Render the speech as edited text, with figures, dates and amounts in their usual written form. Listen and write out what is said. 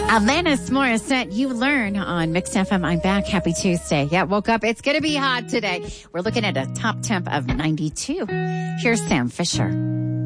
Alanis Morissette, You Learn on Mix FM. I'm back. Happy Tuesday. Yeah, woke up. It's going to be hot today. We're looking at a top temp of 92. Here's Sam Fisher.